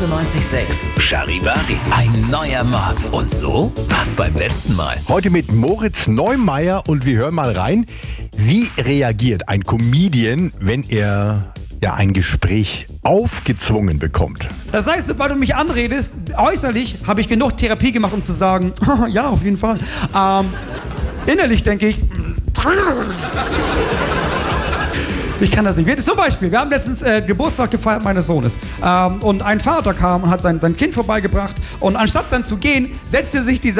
98.6 Charivari. Ein neuer Morgen. Und so war's beim letzten Mal. Heute mit Moritz Neumeier und wir hören mal rein, wie reagiert ein Comedian, wenn er ein Gespräch aufgezwungen bekommt. Das heißt, sobald du mich anredest, äußerlich habe ich genug Therapie gemacht, um zu sagen, ja, auf jeden Fall. Innerlich denke ich, ich kann das nicht. Zum Beispiel, wir haben letztens Geburtstag gefeiert meines Sohnes. Und ein Vater kam und hat sein Kind vorbeigebracht. Und anstatt dann zu gehen, setzte sich dieser